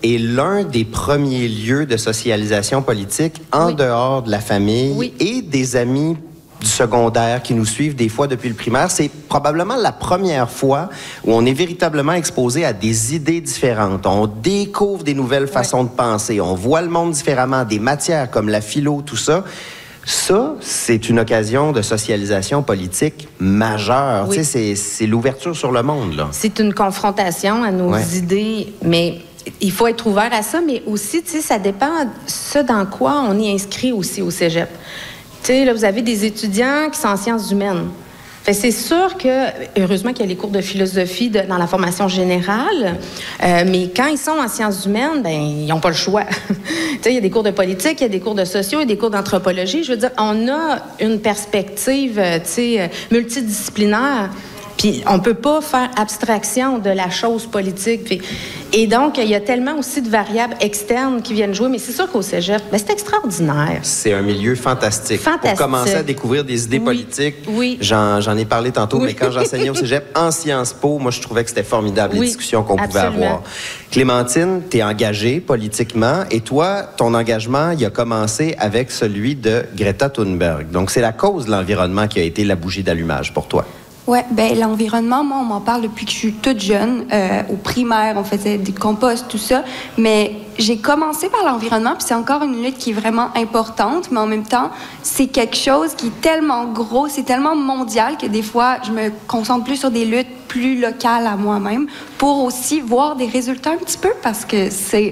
est l'un des premiers lieux de socialisation politique en dehors de la famille et des amis du secondaire qui nous suivent des fois depuis le primaire. C'est probablement la première fois où on est véritablement exposé à des idées différentes. On découvre des nouvelles façons de penser. On voit le monde différemment, des matières comme la philo, tout ça. Ça, c'est une occasion de socialisation politique majeure. Tu sais, c'est l'ouverture sur le monde, là. C'est une confrontation à nos idées, mais il faut être ouvert à ça, mais aussi, tu sais, ça dépend ce dans quoi on est inscrit aussi au cégep. Tu sais, là, vous avez des étudiants qui sont en sciences humaines. Fait c'est sûr que, heureusement qu'il y a les cours de philosophie dans la formation générale, mais quand ils sont en sciences humaines, ben ils n'ont pas le choix. Tu sais, il y a des cours de politique, il y a des cours de sociaux, il y a des cours d'anthropologie. Je veux dire, on a une perspective, tu sais, multidisciplinaire. Puis on peut pas faire abstraction de la chose politique. Et donc, il y a tellement aussi de variables externes qui viennent jouer. Mais c'est sûr qu'au cégep, ben, c'est extraordinaire. C'est un milieu fantastique. Pour commencer à découvrir des idées politiques, j'en ai parlé tantôt, mais quand j'enseignais au cégep en Sciences Po, moi, je trouvais que c'était formidable, les discussions qu'on pouvait avoir. Clémentine, tu es engagée politiquement et toi, ton engagement, il a commencé avec celui de Greta Thunberg. Donc, c'est la cause de l'environnement qui a été la bougie d'allumage pour toi. Oui, bien, l'environnement, moi, on m'en parle depuis que je suis toute jeune. Au primaire, on faisait des composts, tout ça. Mais j'ai commencé par l'environnement, puis c'est encore une lutte qui est vraiment importante, mais en même temps, c'est quelque chose qui est tellement gros, c'est tellement mondial que des fois, je me concentre plus sur des luttes plus locales à moi-même pour aussi voir des résultats un petit peu, parce que c'est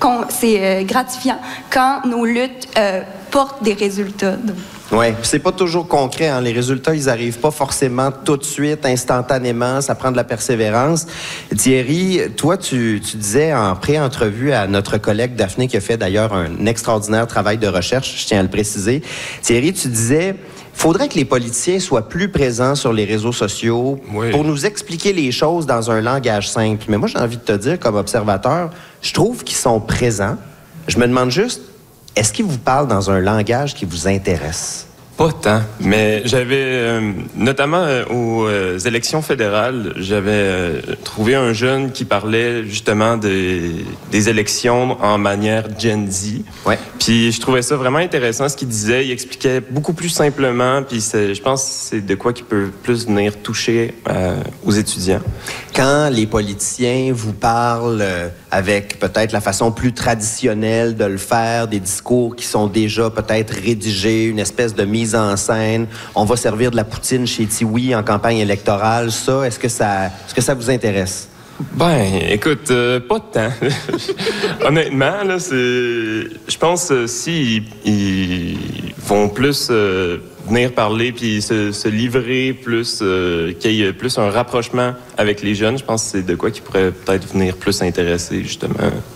gratifiant quand nos luttes portent des résultats. Oui, c'est pas toujours concret. Hein. Les résultats, ils arrivent pas forcément tout de suite, instantanément. Ça prend de la persévérance. Thierry, toi, tu disais en pré-entrevue à notre collègue Daphné, qui a fait d'ailleurs un extraordinaire travail de recherche, je tiens à le préciser. Thierry, tu disais, faudrait que les politiciens soient plus présents sur les réseaux sociaux pour nous expliquer les choses dans un langage simple. Mais moi, j'ai envie de te dire, comme observateur, je trouve qu'ils sont présents. Je me demande juste, est-ce qu'ils vous parlent dans un langage qui vous intéresse? Pas tant, mais j'avais, notamment aux élections fédérales, j'avais trouvé un jeune qui parlait justement des élections en manière Gen Z. Ouais. Puis je trouvais ça vraiment intéressant ce qu'il disait. Il expliquait beaucoup plus simplement, puis je pense que c'est de quoi qui peut plus venir toucher aux étudiants. Quand les politiciens vous parlent avec peut-être la façon plus traditionnelle de le faire, des discours qui sont déjà peut-être rédigés, une espèce de mise en scène, on va servir de la poutine chez Tiwi en campagne électorale, ça, est-ce que ça vous intéresse? Ben, écoute, pas de temps. Honnêtement, là, je pense si ils vont plus venir parler puis se livrer plus, qu'il y ait plus un rapprochement avec les jeunes, je pense que c'est de quoi qui pourrait peut-être venir plus intéresser justement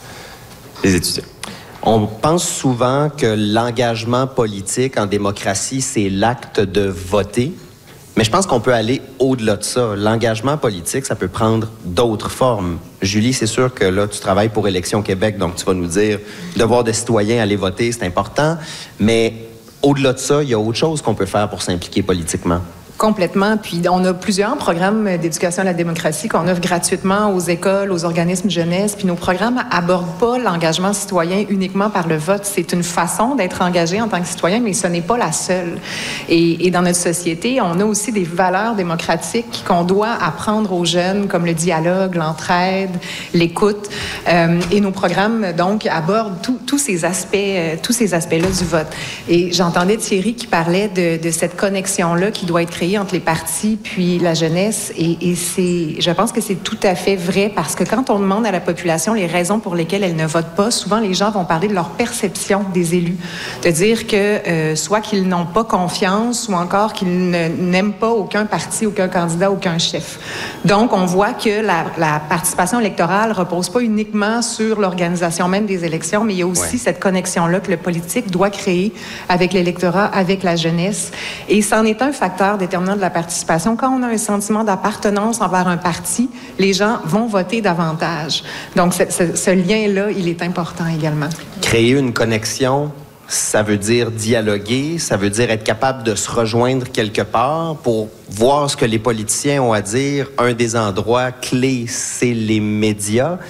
les étudiants. On pense souvent que l'engagement politique en démocratie, c'est l'acte de voter. Mais je pense qu'on peut aller au-delà de ça. L'engagement politique, ça peut prendre d'autres formes. Julie, c'est sûr que là, tu travailles pour Élections Québec, donc tu vas nous dire, devoir de citoyens, aller voter, c'est important. Mais au-delà de ça, il y a autre chose qu'on peut faire pour s'impliquer politiquement. Complètement. Puis on a plusieurs programmes d'éducation à la démocratie qu'on offre gratuitement aux écoles, aux organismes jeunesse. Puis nos programmes abordent pas l'engagement citoyen uniquement par le vote. C'est une façon d'être engagé en tant que citoyen, mais ce n'est pas la seule. Et dans notre société, on a aussi des valeurs démocratiques qu'on doit apprendre aux jeunes, comme le dialogue, l'entraide, l'écoute. Et nos programmes, donc, abordent tous ces aspects-là du vote. Et j'entendais Thierry qui parlait de cette connexion-là qui doit être créée entre les partis puis la jeunesse. Et je pense que c'est tout à fait vrai parce que quand on demande à la population les raisons pour lesquelles elle ne vote pas, souvent les gens vont parler de leur perception des élus. De dire que soit qu'ils n'ont pas confiance ou encore qu'ils n'aiment pas aucun parti, aucun candidat, aucun chef. Donc, on voit que la participation électorale repose pas uniquement sur l'organisation même des élections, mais il y a aussi cette connexion-là que le politique doit créer avec l'électorat, avec la jeunesse. Et c'en est un facteur déterminant de la participation. Quand on a un sentiment d'appartenance envers un parti, les gens vont voter davantage. Donc, ce lien-là, il est important également. Créer une connexion, ça veut dire dialoguer, ça veut dire être capable de se rejoindre quelque part pour voir ce que les politiciens ont à dire. Un des endroits clés, c'est les médias.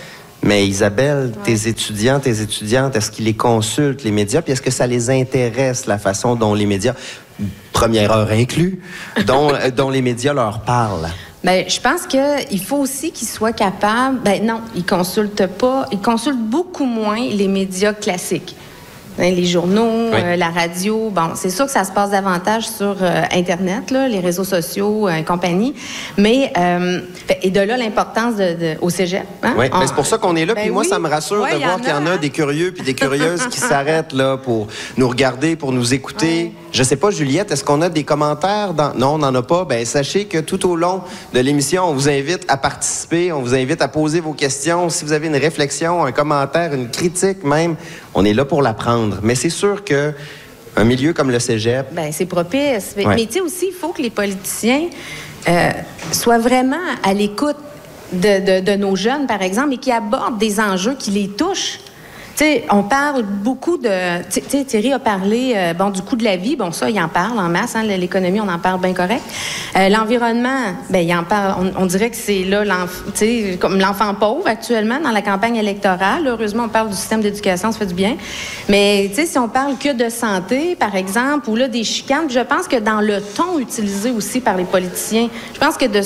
Mais Isabelle, tes étudiantes, est-ce qu'ils les consultent, les médias, puis est-ce que ça les intéresse, la façon dont les médias, première heure inclus, dont les médias leur parlent? Bien, je pense qu'il faut aussi qu'ils soient capables... Ben non, ils consultent beaucoup moins les médias classiques. Les journaux, la radio. Bon, c'est sûr que ça se passe davantage sur Internet, là, les réseaux sociaux et compagnie. Mais, et de là, l'importance au cégep. Hein? Oui, mais c'est pour ça qu'on est là. Puis moi, ça me rassure de voir qu'il y en a des curieux puis des curieuses qui s'arrêtent là pour nous regarder, pour nous écouter. Ouais. Je sais pas, Juliette, est-ce qu'on a des commentaires? Non, on n'en a pas. Bien, sachez que tout au long de l'émission, on vous invite à participer, on vous invite à poser vos questions. Si vous avez une réflexion, un commentaire, une critique même, on est là pour l'apprendre. Mais c'est sûr que un milieu comme le cégep... Bien, c'est propice. Ouais. Mais tu sais aussi, il faut que les politiciens soient vraiment à l'écoute de nos jeunes, par exemple, et qui abordent des enjeux qui les touchent. Tu sais, on parle beaucoup de... Tu sais, Thierry a parlé, du coût de la vie. Bon, ça, il en parle en masse. Hein, l'économie, on en parle bien correct. L'environnement, bien, il en parle. On dirait que c'est là, comme l'enfant pauvre actuellement dans la campagne électorale. Heureusement, on parle du système d'éducation, ça fait du bien. Mais, tu sais, si on parle que de santé, par exemple, ou là, des chicanes, je pense que dans le ton utilisé aussi par les politiciens, je pense que de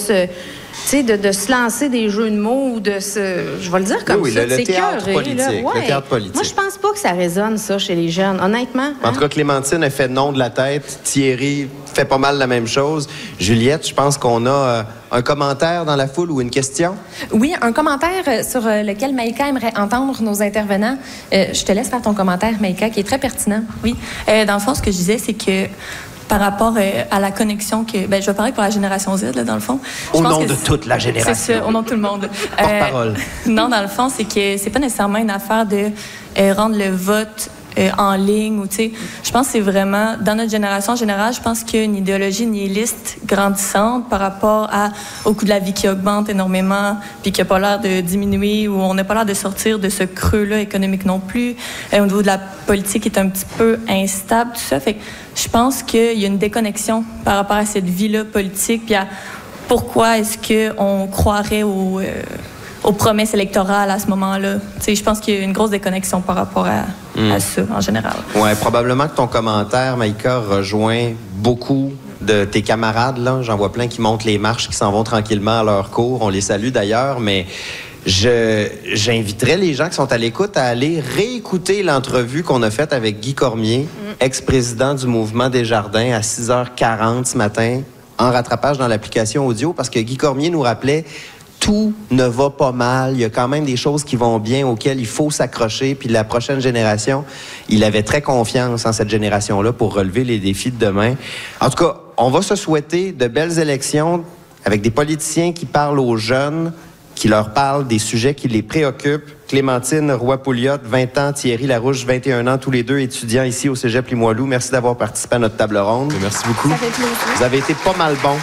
se lancer des jeux de mots ou je vais le dire comme ça, le théâtre politique. Le théâtre politique. Moi, je pense pas que ça résonne, ça, chez les jeunes, honnêtement. En tout cas, Clémentine a fait non de la tête. Thierry fait pas mal la même chose. Juliette, je pense qu'on a un commentaire dans la foule ou une question? Oui, un commentaire sur lequel Maïka aimerait entendre nos intervenants. Je te laisse faire ton commentaire, Maïka, qui est très pertinent. Oui. Dans le fond, ce que je disais, c'est que par rapport à la connexion que... je vais parler pour la génération Z, là, dans le fond. Au nom de toute la génération. C'est ça, au nom de tout le monde. Porte-parole. Non, dans le fond, c'est que c'est pas nécessairement une affaire de rendre le vote en ligne ou, tu sais, je pense que c'est vraiment, dans notre génération en général, je pense qu'il y a une idéologie nihiliste grandissante par rapport au coût de la vie qui augmente énormément, puis qui n'a pas l'air de diminuer, ou on n'a pas l'air de sortir de ce creux-là économique non plus. Au niveau de la politique, qui est un petit peu instable, tout ça. Fait que je pense qu'il y a une déconnexion par rapport à cette vie-là politique, puis à pourquoi est-ce qu'on croirait aux promesses électorales à ce moment-là. Tu sais, je pense qu'il y a une grosse déconnexion par rapport à ça, en général. Oui, probablement que ton commentaire, Maïka, rejoint beaucoup de tes camarades, là. J'en vois plein qui montent les marches, qui s'en vont tranquillement à leur cours. On les salue d'ailleurs, mais j'inviterais les gens qui sont à l'écoute à aller réécouter l'entrevue qu'on a faite avec Guy Cormier, ex-président du Mouvement Desjardins, à 6h40 ce matin, en rattrapage dans l'application audio, parce que Guy Cormier nous rappelait tout ne va pas mal. Il y a quand même des choses qui vont bien auxquelles il faut s'accrocher. Puis la prochaine génération, il avait très confiance en cette génération-là pour relever les défis de demain. En tout cas, on va se souhaiter de belles élections avec des politiciens qui parlent aux jeunes, qui leur parlent des sujets qui les préoccupent. Clémentine Roy-Pouliot, 20 ans, Thierry Larouche, 21 ans, tous les deux étudiants ici au Cégep Limoilou. Merci d'avoir participé à notre table ronde. Merci beaucoup. Ça fait plaisir. Vous avez été pas mal bons.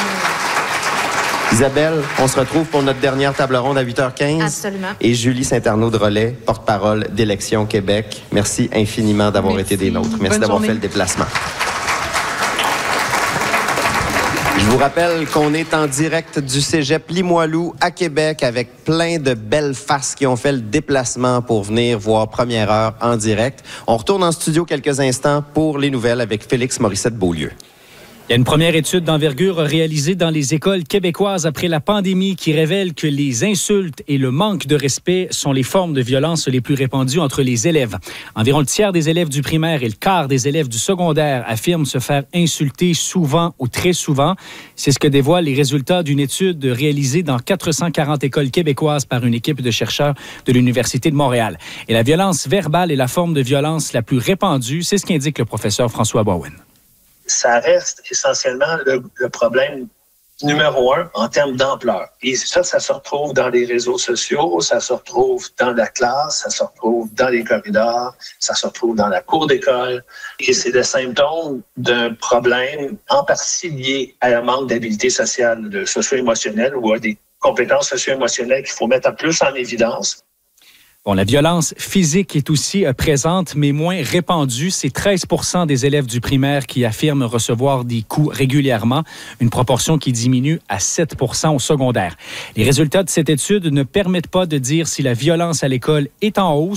Isabelle, on se retrouve pour notre dernière table ronde à 8h15. Absolument. Et Julie Saint-Arnaud de Relais, porte-parole d'Élections Québec. Merci infiniment d'avoir été des nôtres. Merci d'avoir fait le déplacement. Je vous rappelle qu'on est en direct du Cégep Limoilou à Québec avec plein de belles faces qui ont fait le déplacement pour venir voir Première Heure en direct. On retourne en studio quelques instants pour les nouvelles avec Félix Morissette-Beaulieu. Il y a une première étude d'envergure réalisée dans les écoles québécoises après la pandémie qui révèle que les insultes et le manque de respect sont les formes de violence les plus répandues entre les élèves. Environ le tiers des élèves du primaire et le quart des élèves du secondaire affirment se faire insulter souvent ou très souvent. C'est ce que dévoilent les résultats d'une étude réalisée dans 440 écoles québécoises par une équipe de chercheurs de l'Université de Montréal. Et la violence verbale est la forme de violence la plus répandue, c'est ce qu'indique le professeur François Bowen. Ça reste essentiellement le problème numéro 1 en termes d'ampleur. Et ça se retrouve dans les réseaux sociaux, ça se retrouve dans la classe, ça se retrouve dans les corridors, ça se retrouve dans la cour d'école. Et c'est le symptôme d'un problème en partie lié à un manque d'habilité sociale, socio-émotionnelle ou à des compétences socio-émotionnelles qu'il faut mettre plus en évidence. Bon, la violence physique est aussi présente, mais moins répandue. C'est 13% des élèves du primaire qui affirment recevoir des coups régulièrement, une proportion qui diminue à 7% au secondaire. Les résultats de cette étude ne permettent pas de dire si la violence à l'école est en hausse